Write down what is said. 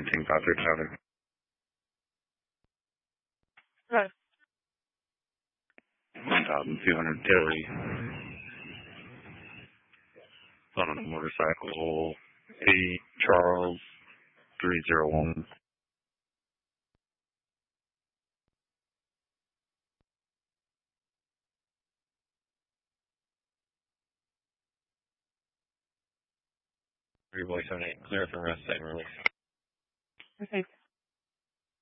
13,537. Right. 1,230. On a motorcycle. A Charles 301. Boy 78, clear for rest, same release. Okay.